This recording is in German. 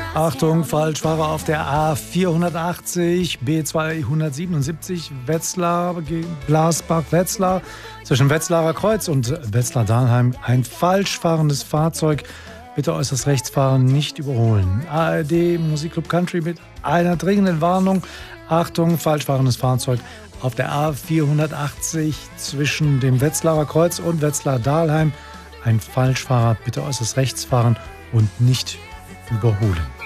Achtung, Falschfahrer auf der A480, B277, Wetzlar, Glasbach-Wetzlar, zwischen Wetzlarer Kreuz und Wetzlar-Dahlheim. Ein falsch fahrendes Fahrzeug. Bitte äußerst rechts fahren, nicht überholen. ARD Musikclub Country mit einer dringenden Warnung. Achtung, falsch fahrendes Fahrzeug auf der A480 zwischen dem Wetzlarer Kreuz und Wetzlar-Dahlheim. Ein Falschfahrer, bitte äußerst rechts fahren und nicht überholen.